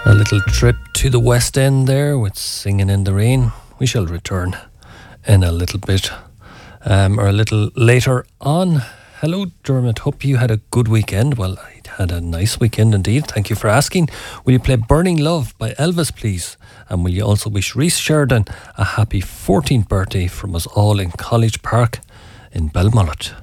A little trip to the West End there with Singing in the Rain. We shall return in a little bit, or a little later on. Hello, Dermot. Hope you had a good weekend. Well, I had a nice weekend indeed. Thank you for asking. Will you play Burning Love by Elvis, please? And will you also wish Reese Sheridan a happy 14th birthday from us all in College Park in Belmullet?